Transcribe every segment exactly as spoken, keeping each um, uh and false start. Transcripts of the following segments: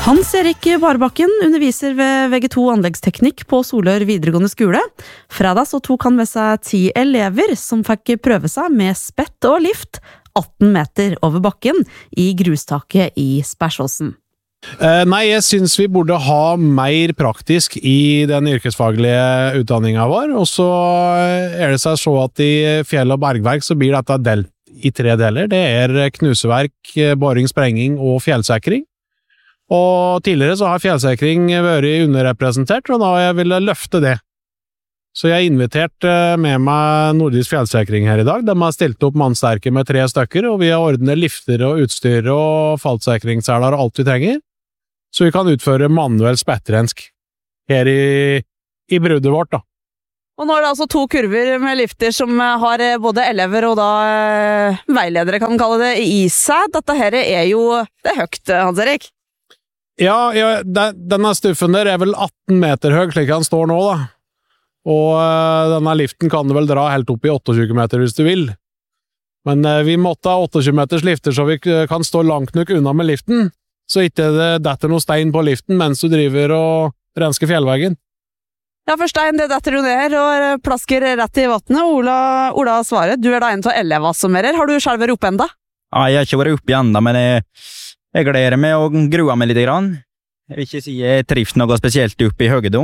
Hans Erik Barbakken underviser ved V G to anleggsteknikk på Solør videregående skole. Fredag så tok han med seg ti elever som fikk prøve seg med spett og lift atten meter over bakken i grustaket i Spersåsen. Eh, nei, jeg synes vi burde ha mer praktisk i den yrkesfaglige utdanningen vår, og så er det seg så at i fjell- og bergverk så blir dette delt i tre deler. Det er knuseverk, boring, sprenging og fjellsikring. Og tidligere så har fjellsikring vært underrepresentert, og da har jeg ville løfte det. Så jeg har invitert med meg Nordisk fjellsikring her i dag. De har stilt opp mannsterke med tre stykker, og vi har ordnet lifter og utstyr og fallsikringsseler og alt vi trenger. Så vi kan utføre manuell spettrensk her i, i bruddet vårt da. Og nå er det altså to kurver med lifter som har både elever og da eh, veiledere kan kalle det i seg. Dette her er jo, det er høyt, Hans Erik. Ja, ja den, denne stuffen der er vel atten meter høy, slik han står nå da. Og uh, denne liften kan du vel dra helt opp i tjueåtte meter hvis du vil. Men uh, vi måtte ha tjueåtte meters lifter så vi kan stå langt nok unna med liften, så ikke det detter noe stein på liften mens du driver og rensker fjellveggen. Ja, for stein, det detter du ned og plasker rett i vattnet. Ola, Ola svarer, du er da en av elevene som er her. Har du selv vært oppe enda? Ja, jeg har ikke vært oppe enda, men jeg... Jeg gleder meg og gruer meg litt grann. Jeg vil ikke si jeg trives noe spesielt oppe i høyde.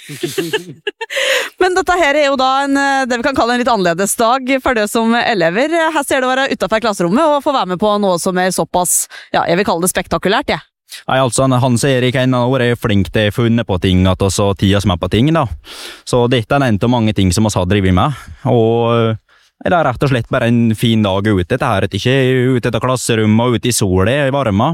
Men dette her er jo da en, det vi kan kalle en litt annerledes dag for deg som elever. Her ser du å være utenfor klasserommet og få være med på noe som er såpass, ja, jeg vil kalle det spektakulært, ja. Nei, altså, Hans Erik en av år er flink til å funne på ting, at også tida som er på ting, da. Så dette er en av mange ting som vi har drevet med, og... Det er rett og slett bare en fin dag ute. Det er ikke ute etter klasserommet og ute i solen i varme.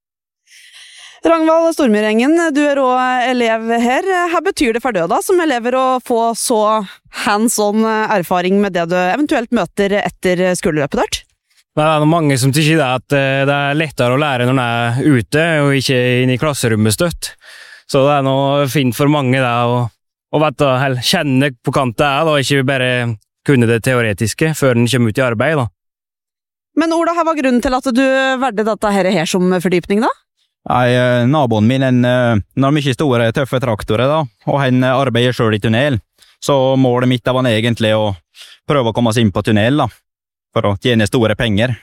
Ragnvald Stormyrengen, du er også elev her. Hva betyr det for deg da, som elever å få så hands-on erfaring med det du eventuelt møter etter skoleløpet ditt? Det er mange som tykker at det er lettere å lære når man er ute og ikke inne i klasserommet støtt. Så det er noe fint for mange da, å, å vet, kjenne på kant det er, da, ikke bare kunne det teoretiske før den kommer ut i arbeid da. Men Ola, hva var grunnen til at du valgte dette her, her som fordypning da? Nei, naboen min en, en har mye store, tøffe traktorer da, og han arbeider selv i tunnel. Så målet mitt var egentlig å prøve å komme seg inn på tunnel da, for å tjene store penger.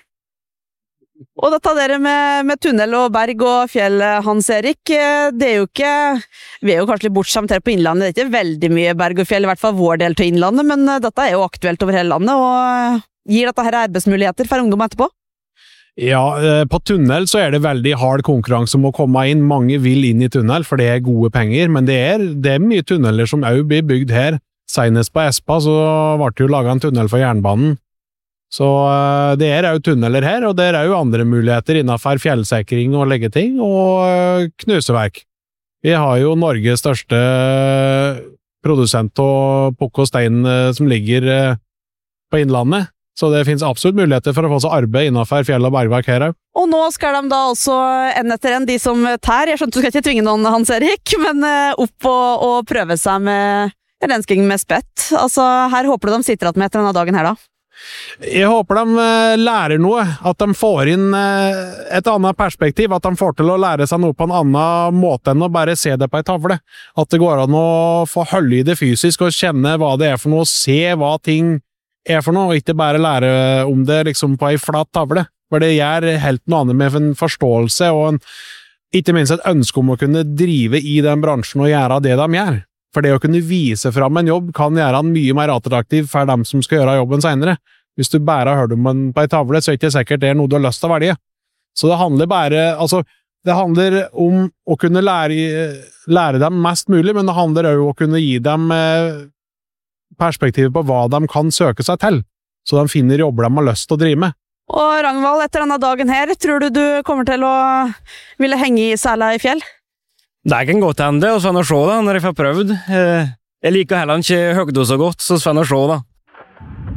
Og dette der med, med tunnel og berg og fjell, Hans Erik, det er jo ikke, vi er jo kanskje litt bortskjemt her på innlandet, det er ikke veldig mye berg og fjell, i hvert fall vår del til innlandet, men dette er jo aktuelt over hele landet, og gir dette her arbeidsmuligheter for ungdom etterpå? Ja, på tunnel så er det veldig hard konkurranse om å komme inn. Mange vil inn i tunnel, for det er gode penger, men det er, det er mye tunneler som også blir bygd her. Senest på Espa så ble det jo laget en tunnel for jernbanen. Så det er jo tunneler her, og det er jo andre muligheter innenfor fjellsikring og leggeting, og knuseverk. Vi har jo Norges største produsent av pukk og stein som ligger på innlandet, så det finnes absolutt muligheter for å få seg arbeid innenfor fjell- og bergverk her. Og nå skal de da også en etter en, de som tær, jeg skjønte du skal ikke tvinge noen, Hans Erik, men opp og, og prøve seg med rensking med spett. Altså, her håper du de sitter at med etter denne dagen her da? Jeg håper de lærer noe, at de får inn et annet perspektiv, at de får til å lære seg noe på en annen måte enn å bare se det på en tavle. At det går an å få holde i det fysisk og kjenne hva det er for noe, se hva ting er for noe, og ikke bare lære om det liksom på en flat tavle. For det gjør helt noe annet med en forståelse og en, ikke minst et ønske om å kunne drive i den bransjen og gjøre det de gjør. For det å kunne vise fram en jobb kan gjøre han mye mer attraktiv for dem som skal gjøre jobben senere. Hvis du bare har hørt om den på en tavle, så er det ikke sikkert det er noe du har lyst til å velge. Så det handler bare, altså, det handler om å kunne lære, lære dem mest mulig, men det handler også om å kunne gi dem perspektiv på hva de kan søke seg til, så de finner jobber de har lyst til å drive med. Og Ragnvald, etter denne dagen her, tror du du kommer til å ville henge i sela i fjell? Det kan godt hende, og så får jeg se da, når jeg får prøvd. Jeg liker heller ikke høgdo så godt, så får jeg se da.